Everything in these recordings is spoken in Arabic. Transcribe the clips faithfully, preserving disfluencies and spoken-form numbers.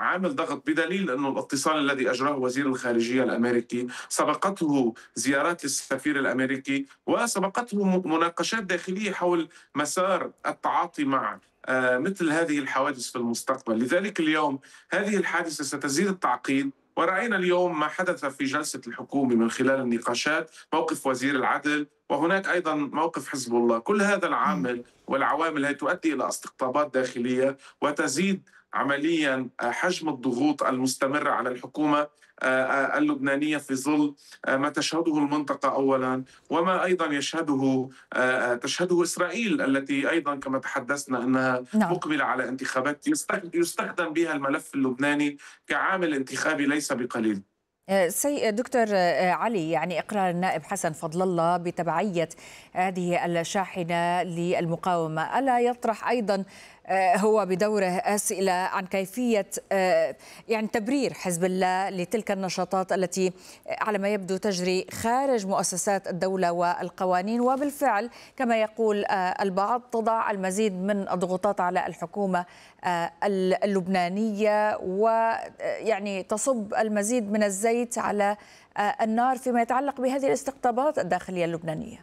عامل ضغط، بدليل أنه الاتصال الذي أجراه وزير الخارجية الأمريكي سبقته زيارات للسفير الأمريكي، وسبقته م- مناقشات داخلية حول مسار التعاطي مع آه، مثل هذه الحوادث في المستقبل. لذلك اليوم هذه الحادثة ستزيد التعقيد، ورأينا اليوم ما حدث في جلسة الحكومة من خلال النقاشات، موقف وزير العدل، وهناك أيضا موقف حزب الله. كل هذا مم. العامل والعوامل هي تؤدي إلى استقطابات داخلية، وتزيد عمليا آه، حجم الضغوط المستمرة على الحكومة آه، آه، اللبنانية في ظل آه، ما تشهده المنطقة أولا، وما أيضا يشهده آه، آه، تشهده إسرائيل، التي أيضا كما تحدثنا أنها نعم. مقبلة على انتخابات يستخ- يستخدم بها الملف اللبناني كعامل انتخابي ليس بقليل. آه، سي دكتور آه، علي، يعني إقرار النائب حسن فضل الله بتبعية هذه الشاحنة للمقاومة ألا يطرح أيضا آه، هو بدوره أسئلة عن كيفية آه، يعني تبرير حزب الله لتلك النشاطات التي على ما يبدو تجري خارج مؤسسات الدولة والقوانين، وبالفعل كما يقول آه، البعض تضع المزيد من الضغوطات على الحكومة آه، اللبنانية، ويعني تصب المزيد من الزيت على آه، النار فيما يتعلق بهذه الاستقطابات الداخلية اللبنانية؟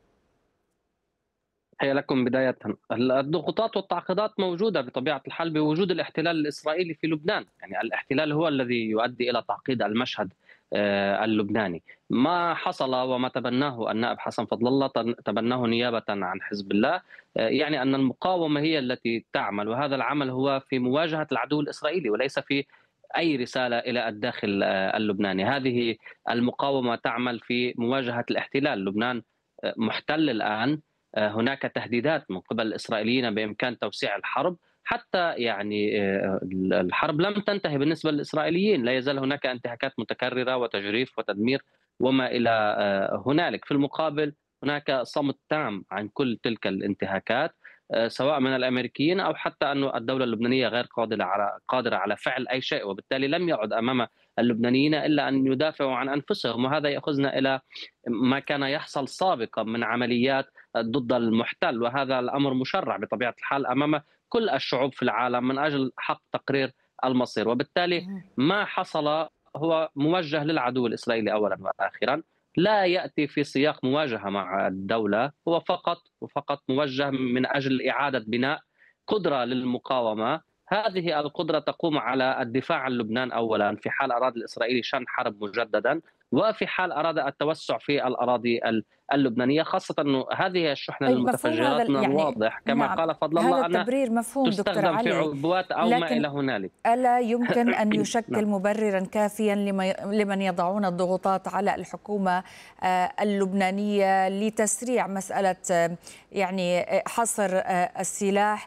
تحية لكم بداية. الضغوطات والتعقيدات موجودة بطبيعة الحال بوجود الاحتلال الإسرائيلي في لبنان، يعني الاحتلال هو الذي يؤدي إلى تعقيد المشهد آه، اللبناني. ما حصل وما تبناه النائب حسن فضل الله تبناه نيابة عن حزب الله، آه، يعني أن المقاومة هي التي تعمل، وهذا العمل هو في مواجهة العدو الإسرائيلي وليس في أي رسالة إلى الداخل آه، اللبناني. هذه المقاومة تعمل في مواجهة الاحتلال. لبنان آه، محتل الآن، هناك تهديدات من قبل الإسرائيليين بإمكان توسيع الحرب، حتى يعني الحرب لم تنتهي بالنسبة للإسرائيليين، لا يزال هناك انتهاكات متكررة وتجريف وتدمير وما إلى هنالك. في المقابل هناك صمت تام عن كل تلك الانتهاكات، سواء من الامريكيين او حتى أن الدوله اللبنانيه غير قادره على قادره على فعل اي شيء، وبالتالي لم يعد امام اللبنانيين الا ان يدافعوا عن انفسهم. وهذا ياخذنا الى ما كان يحصل سابقا من عمليات ضد المحتل، وهذا الامر مشرع بطبيعه الحال امام كل الشعوب في العالم من اجل حق تقرير المصير. وبالتالي ما حصل هو موجه للعدو الاسرائيلي اولا واخرا، لا ياتي في سياق مواجهه مع الدوله، هو فقط وفقط موجه من اجل اعاده بناء قدره للمقاومه. هذه القدره تقوم على الدفاع عن لبنان اولا في حال اراد الاسرائيلي شن حرب مجددا، وفي حال اراد التوسع في الاراضي اللبنانيه، خاصه انه هذه الشحنه طيب، مفهوم هذا للمتفجرات من يعني. الواضح كما نعم، قال فضل هذا الله انها التبرير مفهوم دكتور تستخدم في علي، عبوات او ما لكن الى هنالك. ألا يمكن أن يشكل نعم. مبررا كافيا لمن يضعون الضغوطات على الحكومة آه، اللبنانية لتسريع مسألة آه، يعني آه، حصر آه، السلاح،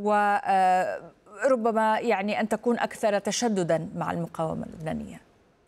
وربما يعني أن تكون أكثر تشددا مع المقاومة اللبنانية؟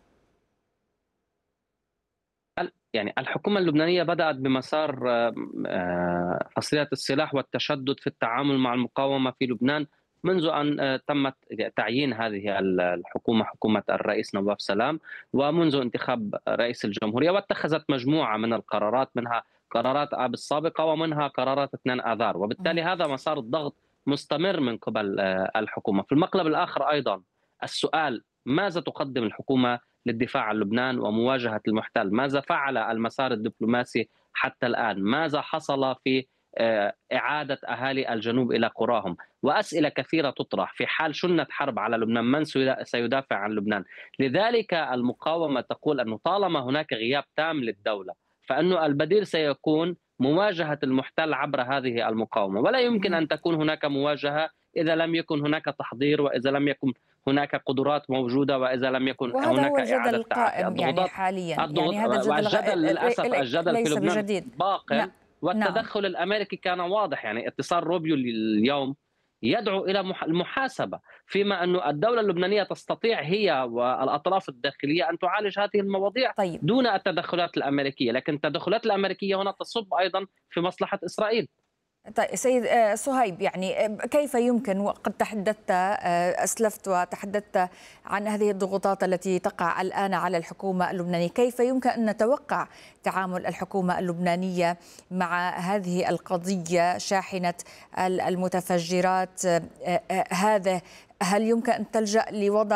يعني الحكومة اللبنانية بدأت بمسار آه، آه، حصرية السلاح والتشدد في التعامل مع المقاومة في لبنان منذ أن آه، تمت تعيين هذه الحكومة، حكومة الرئيس نواف سلام، ومنذ انتخاب رئيس الجمهورية، واتخذت مجموعة من القرارات، منها قرارات آب السابقة ومنها قرارات اثنين آذار. وبالتالي هذا مسار الضغط مستمر من قبل آه، الحكومة. في المقلب الآخر أيضا السؤال: ماذا تقدم الحكومة للدفاع عن لبنان ومواجهة المحتل؟ ماذا فعل المسار الدبلوماسي حتى الآن؟ ماذا حصل في آه، إعادة أهالي الجنوب إلى قراهم؟ وأسئلة كثيرة تطرح. في حال شنت حرب على لبنان، من سيدافع عن لبنان؟ لذلك المقاومة تقول أنه طالما هناك غياب تام للدولة، فإنه البديل سيكون مواجهة المحتل عبر هذه المقاومة، ولا يمكن أن تكون هناك مواجهة إذا لم يكن هناك تحضير، وإذا لم يكن هناك قدرات موجودة، وإذا لم يكن وهذا هو هناك الجدل إعادة تعافي. القائم يعني الضغوطات حاليا، الضغوط يعني هذا الجدل والجدل للأسف الجدل في ليس لبنان بجديد. باق، نعم. والتدخل الأمريكي كان واضح. يعني اتصال روبيو اليوم يدعو إلى المحاسبة، فيما أن الدولة اللبنانية تستطيع هي والأطراف الداخلية أن تعالج هذه المواضيع طيب. دون التدخلات الأمريكية، لكن التدخلات الأمريكية هنا تصب أيضا في مصلحة إسرائيل. طيب سيد آه، صهيب، يعني آه، كيف يمكن، وقد تحدثت آه، أسلفت وتحدثت عن هذه الضغوطات التي تقع الآن على الحكومة اللبنانية، كيف يمكن أن نتوقع تعامل الحكومة اللبنانية مع هذه القضية شاحنة المتفجرات؟ آه، آه، هذا هل يمكن أن تلجأ لوضع